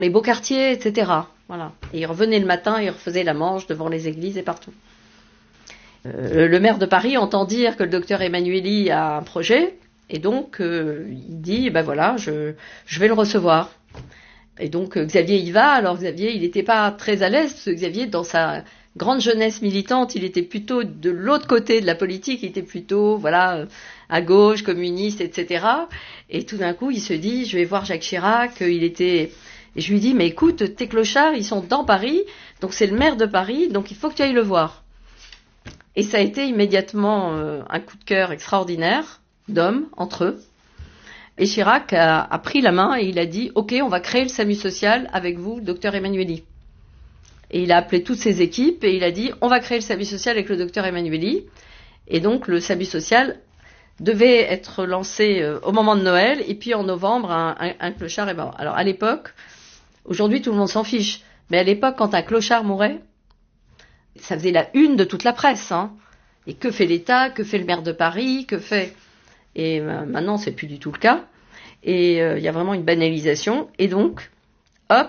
les beaux quartiers, etc. Voilà. Et il revenait le matin, il refaisait la manche devant les églises et partout. Le maire de Paris entend dire que le docteur Emmanuelli a un projet, et donc il dit, ben voilà, je vais le recevoir. Et donc Xavier y va. Alors Xavier, il n'était pas très à l'aise, parce que Xavier, dans sa grande jeunesse militante, il était plutôt de l'autre côté de la politique, il était plutôt, voilà, à gauche, communiste, etc. Et tout d'un coup, il se dit, je vais voir Jacques Chirac, et je lui dis, mais écoute, tes clochards, ils sont dans Paris, donc c'est le maire de Paris, donc il faut que tu ailles le voir. Et ça a été immédiatement un coup de cœur extraordinaire d'hommes entre eux. Et Chirac a pris la main et il a dit, ok, on va créer le SAMU social avec vous, docteur Emmanuelli. Et il a appelé toutes ses équipes et il a dit, on va créer le SAMU social avec le docteur Emmanuelli. Et donc le SAMU social devait être lancé au moment de Noël, et puis en novembre, un clochard est mort. Alors à l'époque, aujourd'hui tout le monde s'en fiche, mais à l'époque, quand un clochard mourait, ça faisait la une de toute la presse. Hein. Et que fait l'État, que fait le maire de Paris, que fait... Et maintenant, c'est plus du tout le cas. Et il y a vraiment une banalisation. Et donc, hop,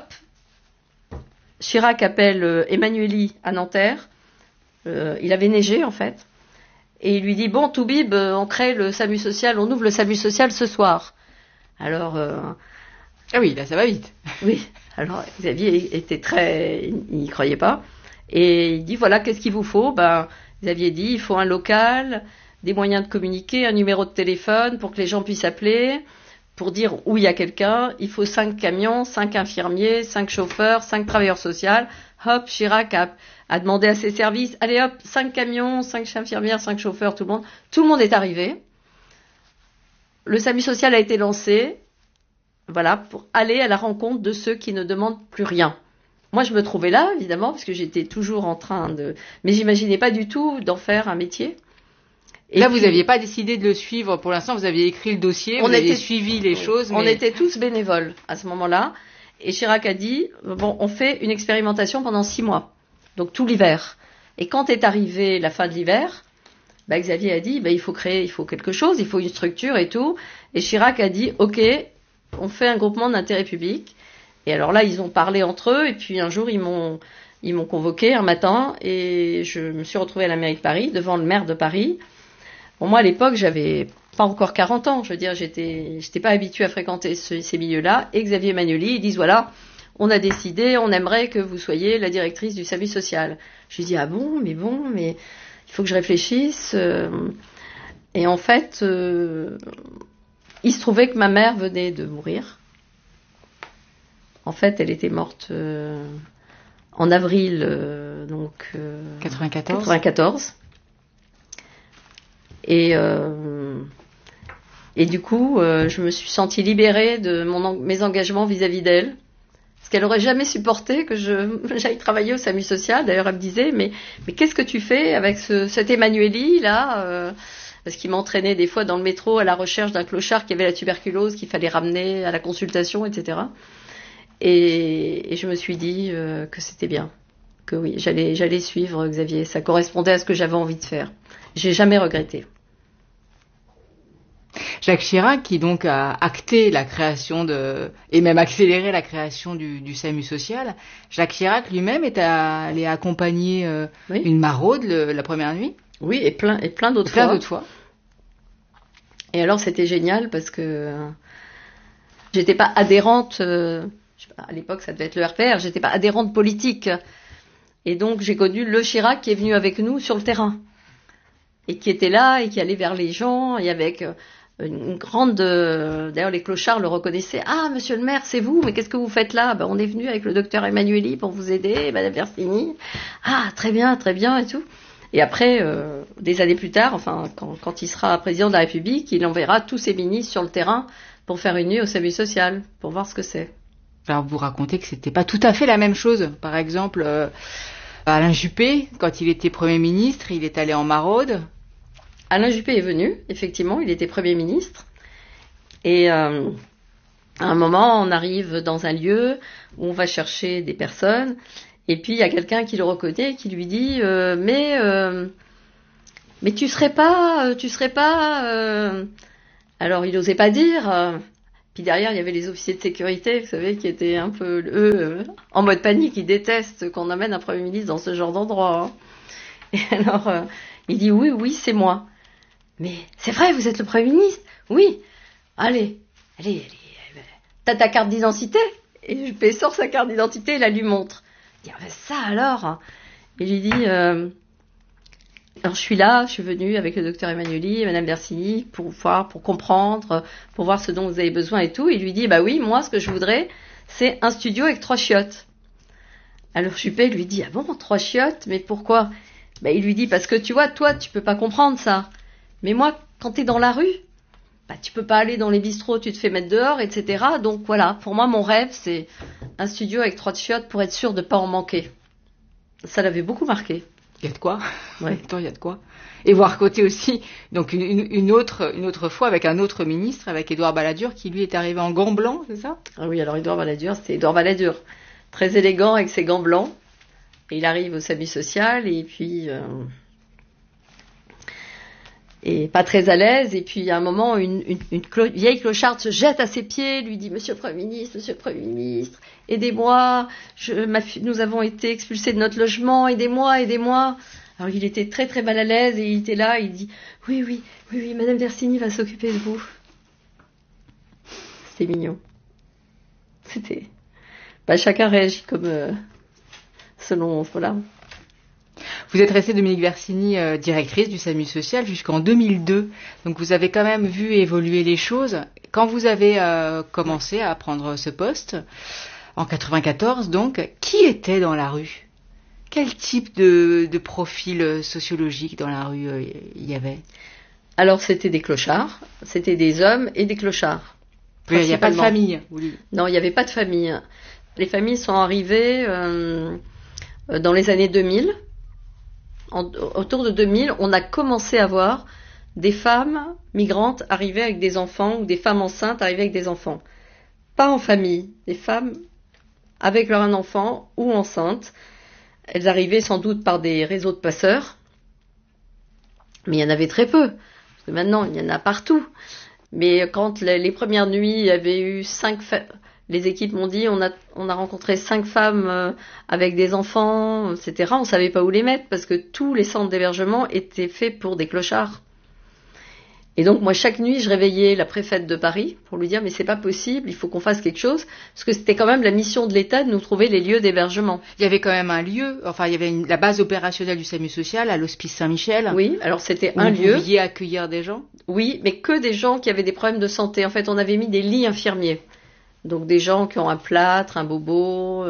Chirac appelle Emmanuelli à Nanterre. Il avait neigé, en fait. Et il lui dit, bon, Toubib, on crée le SAMU social, on ouvre le SAMU social ce soir. Alors... Ah oui, là, ça va vite. Oui, alors Xavier était très... Il n'y croyait pas. Et il dit, voilà, qu'est-ce qu'il vous faut? Ben, Xavier dit, il faut un local, des moyens de communiquer, un numéro de téléphone pour que les gens puissent appeler, pour dire où il y a quelqu'un. Il faut 5 camions, 5 infirmiers, 5 chauffeurs, 5 travailleurs sociaux. Hop, Chirac a demandé à ses services, allez hop, 5 camions, 5 infirmières, 5 chauffeurs, tout le monde. Tout le monde est arrivé. Le SAMU social a été lancé, voilà, pour aller à la rencontre de ceux qui ne demandent plus rien. Moi, je me trouvais là, évidemment, parce que j'étais toujours en train de... Mais j'imaginais pas du tout d'en faire un métier. Et là, vous n'aviez pas décidé de le suivre pour l'instant, vous aviez écrit le dossier, vous aviez suivi les choses. On était tous bénévoles à ce moment-là. Et Chirac a dit, bon, on fait une expérimentation pendant 6 mois. Donc tout l'hiver. Et quand est arrivée la fin de l'hiver, bah, Xavier a dit, bah, il faut quelque chose, il faut une structure et tout. Et Chirac a dit, ok, on fait un groupement d'intérêt public. Et alors là, ils ont parlé entre eux, et puis un jour, ils m'ont convoqué un matin, et je me suis retrouvée à la mairie de Paris, devant le maire de Paris. Bon, moi, à l'époque, j'avais pas encore 40 ans, je veux dire, j'étais pas habituée à fréquenter ces milieux-là, et Xavier Emmanuelli, ils disent, voilà, on a décidé, on aimerait que vous soyez la directrice du SAMU social. Je lui dis, ah bon, mais il faut que je réfléchisse. Et en fait, il se trouvait que ma mère venait de mourir. En fait, elle était morte en avril 94. Et du coup, je me suis sentie libérée de mes engagements vis-à-vis d'elle. Parce qu'elle aurait jamais supporté que j'aille travailler au SAMU social. D'ailleurs, elle me disait, mais qu'est-ce que tu fais avec cet Emmanuelli, là parce qu'il m'entraînait des fois dans le métro à la recherche d'un clochard qui avait la tuberculose, qu'il fallait ramener à la consultation, etc. Et je me suis dit que c'était bien, que oui, j'allais suivre Xavier. Ça correspondait à ce que j'avais envie de faire. J'ai jamais regretté. Jacques Chirac, qui donc a acté la création et même accéléré la création du SAMU social, Jacques Chirac lui-même est allé accompagner une maraude la première nuit. Oui, et plein d'autres fois. Et alors c'était génial parce que j'étais pas adhérente. À l'époque, ça devait être le RPR, j'étais pas adhérente politique. Et donc, j'ai connu le Chirac qui est venu avec nous sur le terrain. Et qui était là, et qui allait vers les gens, et avec une grande... D'ailleurs, les clochards le reconnaissaient. Ah, monsieur le maire, c'est vous, mais qu'est-ce que vous faites là? On est venu avec le docteur Emmanuelli pour vous aider, madame Versini. Ah, très bien, et tout. Et après, des années plus tard, enfin, quand il sera président de la République, il enverra tous ses ministres sur le terrain pour faire une nuit au SAMU social, pour voir ce que c'est. Alors vous racontez que c'était pas tout à fait la même chose. Par exemple, Alain Juppé, quand il était Premier ministre, il est allé en maraude. Alain Juppé est venu, effectivement, il était Premier ministre. Et à un moment, on arrive dans un lieu où on va chercher des personnes, et puis il y a quelqu'un qui le reconnaît et qui lui dit mais tu serais pas alors il osait pas dire Puis derrière, il y avait les officiers de sécurité, vous savez, qui étaient un peu, eux, en mode panique. Ils détestent qu'on amène un Premier ministre dans ce genre d'endroit. Hein. Et alors, il dit, oui, c'est moi. Mais c'est vrai, vous êtes le Premier ministre? Oui. Allez. T'as ta carte d'identité? Et Juppé sort sa carte d'identité et la lui montre. Il dit, ça alors? Il lui dit, alors je suis venu avec le docteur Emmanuelli et Madame Bersini pour comprendre, pour voir ce dont vous avez besoin et tout. Il lui dit, oui, moi, ce que je voudrais, c'est un studio avec 3 chiottes. Alors Juppé lui dit, ah bon, 3 chiottes? Mais pourquoi? Il lui dit, parce que tu vois, toi, tu peux pas comprendre ça. Mais moi, quand t'es dans la rue, tu peux pas aller dans les bistrots, tu te fais mettre dehors, etc. Donc voilà, pour moi, mon rêve, c'est un studio avec 3 chiottes pour être sûr de pas en manquer. Ça l'avait beaucoup marqué. Il y a de quoi. Ouais. Il y a de quoi. Et voir côté aussi, donc une autre fois avec un autre ministre, avec Édouard Balladur, qui lui est arrivé en gants blancs, c'est ça? Ah oui, alors Édouard Balladur, c'était Édouard Balladur. Très élégant avec ses gants blancs. Et il arrive au SAMU social et puis... et pas très à l'aise, et puis à un moment, une vieille clocharde se jette à ses pieds, lui dit « Monsieur le Premier ministre, aidez-moi, nous avons été expulsés de notre logement, aidez-moi ». Alors il était très très mal à l'aise, et il était là, il dit « Oui, Madame Bersini va s'occuper de vous ». C'était mignon. C'était... chacun réagit comme... selon... Voilà. Vous êtes restée, Dominique Bersini, directrice du SAMU social jusqu'en 2002. Donc vous avez quand même vu évoluer les choses. Quand vous avez commencé à prendre ce poste, en 94 donc, qui était dans la rue? Quel type de profil sociologique dans la rue il y avait? Alors c'était des clochards, c'était des hommes et des clochards. Il n'y a pas de famille? Non, il n'y avait pas de famille. Les familles sont arrivées dans les années 2000. Autour de 2000, on a commencé à voir des femmes migrantes arriver avec des enfants ou des femmes enceintes arriver avec des enfants. Pas en famille, des femmes avec leur enfant ou enceintes. Elles arrivaient sans doute par des réseaux de passeurs, mais il y en avait très peu. Parce que maintenant, il y en a partout. Mais quand les premières nuits, il y avait eu 5 les équipes m'ont dit, on a rencontré 5 femmes avec des enfants, etc. On savait pas où les mettre parce que tous les centres d'hébergement étaient faits pour des clochards. Et donc moi chaque nuit je réveillais la préfète de Paris pour lui dire mais c'est pas possible, il faut qu'on fasse quelque chose parce que c'était quand même la mission de l'État de nous trouver les lieux d'hébergement. Il y avait quand même un lieu, enfin il y avait la base opérationnelle du SAMU social à l'Hospice Saint-Michel. Oui, alors c'était un lieu. Vous pouviez accueillir des gens? Oui, mais que des gens qui avaient des problèmes de santé. En fait, on avait mis des lits infirmiers. Donc des gens qui ont un plâtre, un bobo,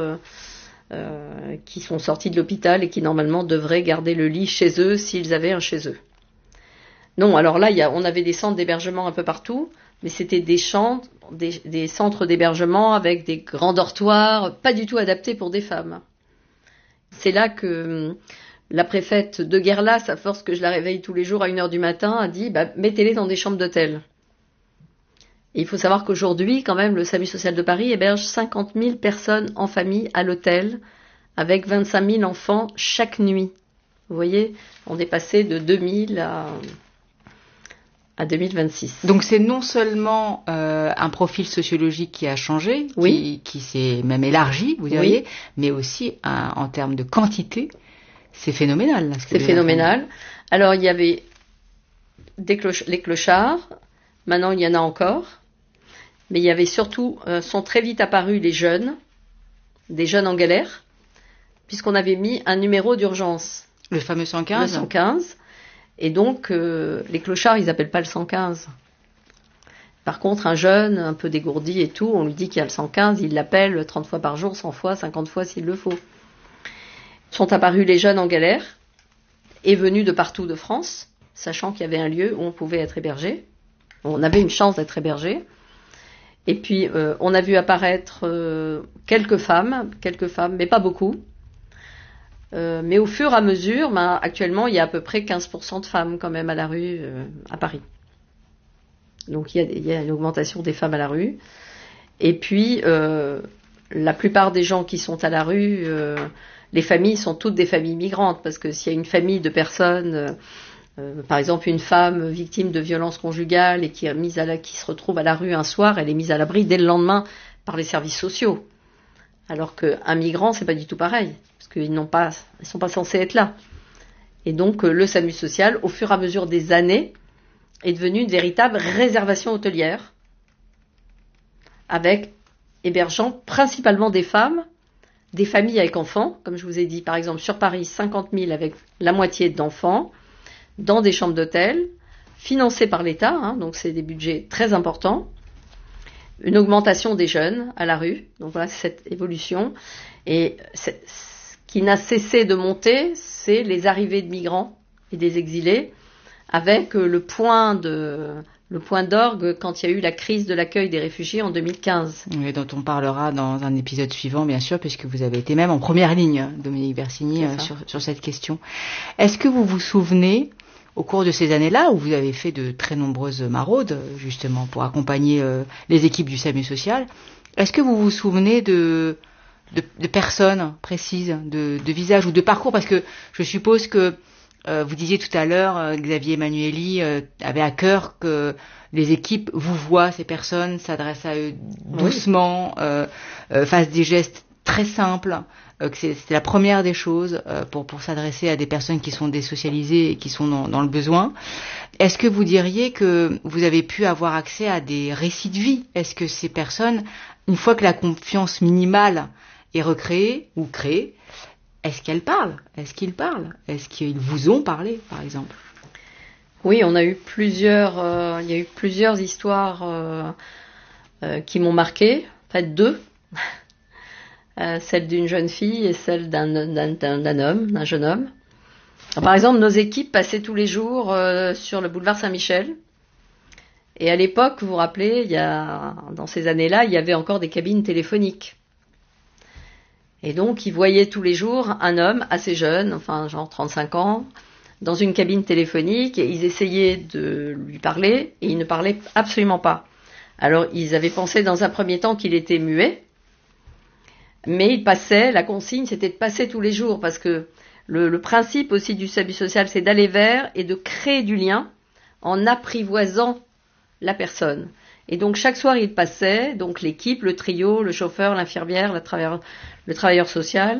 qui sont sortis de l'hôpital et qui normalement devraient garder le lit chez eux s'ils avaient un chez eux. Non, alors là, on avait des centres d'hébergement un peu partout, mais c'était des centres d'hébergement avec des grands dortoirs, pas du tout adaptés pour des femmes. C'est là que la préfète de Guerlas, à force que je la réveille tous les jours à 1h du matin, a dit mettez-les dans des chambres d'hôtel. Et il faut savoir qu'aujourd'hui, quand même, le SAMU social de Paris héberge 50 000 personnes en famille à l'hôtel, avec 25 000 enfants chaque nuit. Vous voyez, on est passé de 2000 à 2026. Donc c'est non seulement un profil sociologique qui a changé, oui, qui s'est même élargi, vous diriez, oui, mais aussi en termes de quantité, c'est phénoménal. Là, c'est phénoménal. Alors il y avait les clochards, maintenant il y en a encore. Mais il y avait surtout, sont très vite apparus des jeunes en galère, puisqu'on avait mis un numéro d'urgence. Le fameux 115. Le 115. Et donc, les clochards, ils appellent pas le 115. Par contre, un jeune, un peu dégourdi et tout, on lui dit qu'il y a le 115, il l'appelle 30 fois par jour, 100 fois, 50 fois s'il le faut. Sont apparus les jeunes en galère, et venus de partout de France, sachant qu'il y avait un lieu où on pouvait être hébergé. On avait une chance d'être hébergé. Et puis, on a vu apparaître quelques femmes, mais pas beaucoup. Mais au fur et à mesure, actuellement, il y a à peu près 15% de femmes quand même à la rue à Paris. Donc, il y a une augmentation des femmes à la rue. Et puis, la plupart des gens qui sont à la rue, les familles sont toutes des familles migrantes, parce que s'il y a une famille de personnes Par exemple, une femme victime de violences conjugales et qui se retrouve à la rue un soir, elle est mise à l'abri dès le lendemain par les services sociaux. Alors qu'un migrant, c'est pas du tout pareil, parce qu'ils sont pas censés être là. Et donc, le SAMU social, au fur et à mesure des années, est devenu une véritable réservation hôtelière, avec hébergeant principalement des femmes, des familles avec enfants, comme je vous ai dit, par exemple, sur Paris, 50 000 avec la moitié d'enfants, dans des chambres d'hôtel, financées par l'État, donc c'est des budgets très importants, une augmentation des jeunes à la rue, donc voilà cette évolution, et ce qui n'a cessé de monter, c'est les arrivées de migrants et des exilés, avec le point d'orgue quand il y a eu la crise de l'accueil des réfugiés en 2015. Oui, dont on parlera dans un épisode suivant, bien sûr, puisque vous avez été même en première ligne, Dominique Bersigny, sur cette question. Est-ce que vous vous souvenez, au cours de ces années-là, où vous avez fait de très nombreuses maraudes, justement, pour accompagner les équipes du SAMU social, est-ce que vous vous souvenez de personnes précises, de visages ou de parcours? Parce que je suppose que vous disiez tout à l'heure, Xavier Emmanuelli avait à cœur que les équipes vous voient ces personnes, s'adressent à eux doucement, fassent des gestes très simples, que c'est la première des choses pour s'adresser à des personnes qui sont désocialisées et qui sont dans le besoin. Est-ce que vous diriez que vous avez pu avoir accès à des récits de vie? Est-ce que ces personnes, une fois que la confiance minimale est recréée ou créée, est-ce qu'elles parlent? Est-ce qu'ils parlent? Est-ce qu'ils vous ont parlé, par exemple? Oui, il y a eu plusieurs histoires qui m'ont marquée. En fait, deux. Celle d'une jeune fille et celle d'un jeune homme. Alors, par exemple, nos équipes passaient tous les jours sur le boulevard Saint-Michel. Et à l'époque, vous vous rappelez, dans ces années-là, il y avait encore des cabines téléphoniques. Et donc, ils voyaient tous les jours un homme assez jeune, enfin genre 35 ans, dans une cabine téléphonique, et ils essayaient de lui parler, et il ne parlait absolument pas. Alors, ils avaient pensé dans un premier temps qu'il était muet, mais la consigne, c'était de passer tous les jours, parce que le principe aussi du SAMU social, c'est d'aller vers et de créer du lien en apprivoisant la personne. Et donc chaque soir il passait, donc l'équipe, le trio, le chauffeur, l'infirmière, le travailleur social.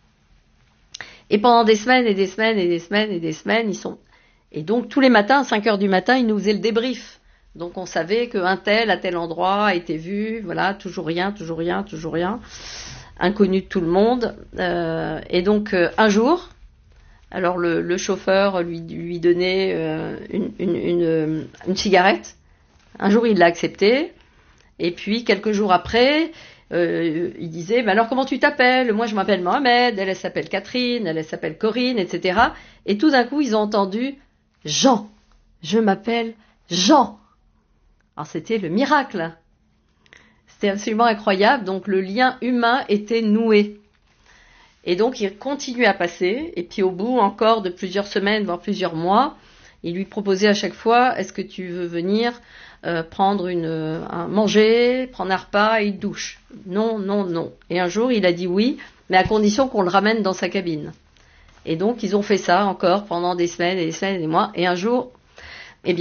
Et pendant des semaines et des semaines et des semaines et des semaines, et donc tous les matins, à 5h du matin, ils nous faisaient le débrief. Donc on savait qu'un tel à tel endroit a été vu, voilà, toujours rien, inconnu de tout le monde. Et donc un jour, alors le chauffeur lui donnait une cigarette. Un jour, il l'a accepté, et puis quelques jours après, il disait, mais alors comment tu t'appelles? Moi, je m'appelle Mohamed, elle s'appelle Catherine, elle s'appelle Corinne, etc. Et tout d'un coup, ils ont entendu Jean. Je m'appelle Jean. Alors, c'était le miracle. C'était absolument incroyable. Donc, le lien humain était noué. Et donc, il continuait à passer, et puis au bout encore de plusieurs semaines, voire plusieurs mois, il lui proposait à chaque fois, est-ce que tu veux venir prendre manger, prendre un repas et une douche? Non, non, non. Et un jour, il a dit oui, mais à condition qu'on le ramène dans sa cabine. Et donc, ils ont fait ça encore pendant des semaines et des semaines et des mois. Et un jour, il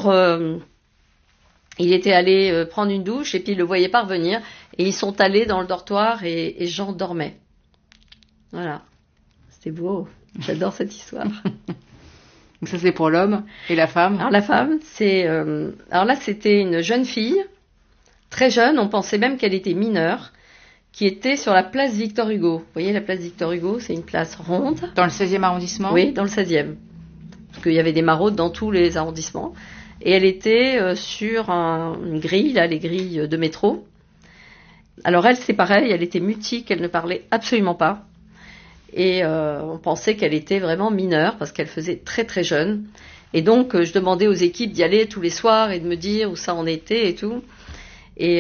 était allé prendre une douche et puis il le voyait pas revenir. Et ils sont allés dans le dortoir et Jean dormait. Voilà. C'était beau. J'adore cette histoire. Donc ça c'est pour l'homme et la femme. Alors la femme, alors là c'était une jeune fille, très jeune, on pensait même qu'elle était mineure, qui était sur la place Victor Hugo. Vous voyez la place Victor Hugo, c'est une place ronde. Dans le 16e arrondissement? Oui, dans le 16e. Parce qu'il y avait des maraudes dans tous les arrondissements. Et elle était sur une grille, là, les grilles de métro. Alors elle, c'est pareil, elle était mutique, elle ne parlait absolument pas. Et on pensait qu'elle était vraiment mineure parce qu'elle faisait très très jeune. Et donc je demandais aux équipes d'y aller tous les soirs et de me dire où ça en était et tout. Et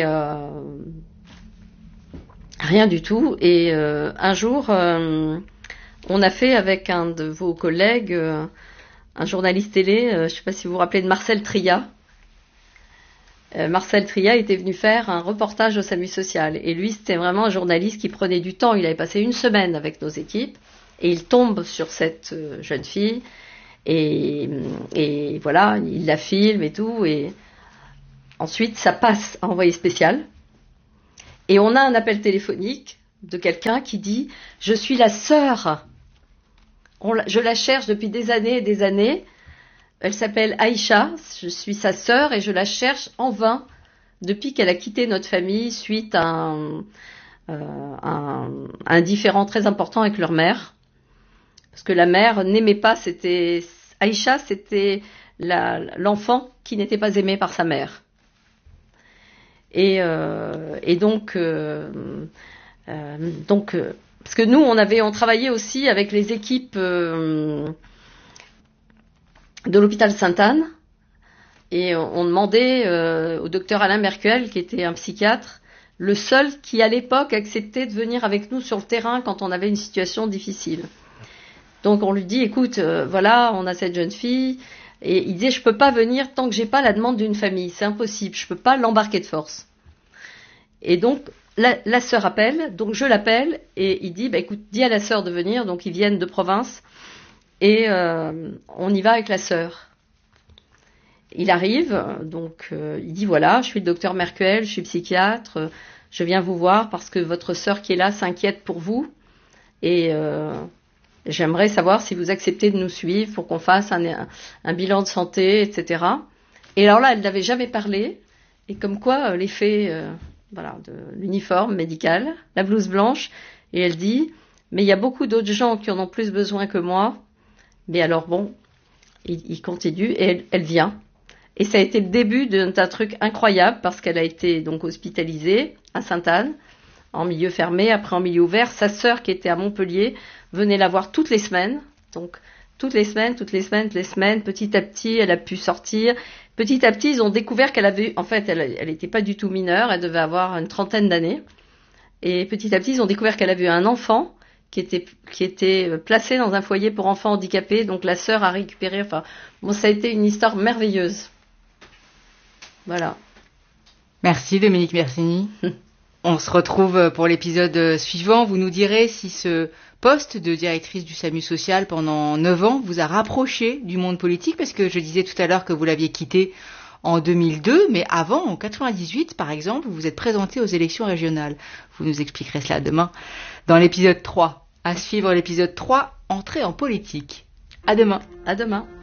rien du tout. Et un jour, on a fait avec un de vos collègues, un journaliste télé, je ne sais pas si vous vous rappelez de Marcel Tria. Marcel Tria était venu faire un reportage au SAMU social. Et lui, c'était vraiment un journaliste qui prenait du temps. Il avait passé une semaine avec nos équipes. Et il tombe sur cette jeune fille. Et voilà, il la filme et tout. Et ensuite, ça passe à envoyé spécial. Et on a un appel téléphonique de quelqu'un qui dit « Je suis la sœur. Je la cherche depuis des années et des années. Elle s'appelle Aïcha. Je suis sa sœur et je la cherche en vain depuis qu'elle a quitté notre famille suite à un différend très important avec leur mère. Parce que la mère n'aimait pas, Aïcha, c'était l'enfant qui n'était pas aimé par sa mère. Et donc, parce que nous, on travaillait aussi avec les équipes de l'hôpital Sainte-Anne, et on demandait au docteur Alain Mercuel, qui était un psychiatre, le seul qui à l'époque acceptait de venir avec nous sur le terrain quand on avait une situation difficile. Donc on lui dit, écoute, voilà, on a cette jeune fille, et il disait, je peux pas venir tant que j'ai pas la demande d'une famille, c'est impossible, je peux pas l'embarquer de force. Et donc la sœur appelle, donc je l'appelle, et il dit, bah écoute, dis à la sœur de venir, donc ils viennent de province, et on y va avec la sœur. Il arrive, donc il dit, voilà, je suis le docteur Mercuel, je suis psychiatre, je viens vous voir parce que votre sœur qui est là s'inquiète pour vous, et j'aimerais savoir si vous acceptez de nous suivre pour qu'on fasse un bilan de santé, etc. Et alors là, elle n'avait jamais parlé, et comme quoi l'effet de l'uniforme médical, la blouse blanche, et elle dit, mais il y a beaucoup d'autres gens qui en ont plus besoin que moi, mais alors bon, il continue, et elle vient. Et ça a été le début d'un truc incroyable, parce qu'elle a été donc hospitalisée à Sainte-Anne, en milieu fermé, après en milieu ouvert. Sa sœur, qui était à Montpellier, venait la voir toutes les semaines. Donc, toutes les semaines, petit à petit, elle a pu sortir. Petit à petit, ils ont découvert qu'elle avait, en fait, elle était pas du tout mineure, elle devait avoir une trentaine d'années. Et petit à petit, ils ont découvert qu'elle avait un enfant qui était placé dans un foyer pour enfants handicapés. Donc, la sœur a récupéré, ça a été une histoire merveilleuse. Voilà. Merci Dominique Mersini. On se retrouve pour l'épisode suivant. Vous nous direz si ce poste de directrice du SAMU social pendant 9 ans vous a rapproché du monde politique, parce que je disais tout à l'heure que vous l'aviez quitté en 2002, mais avant, en 98 par exemple, vous vous êtes présenté aux élections régionales. Vous nous expliquerez cela demain dans l'épisode 3. À suivre l'épisode 3, entrée en politique. À demain. À demain.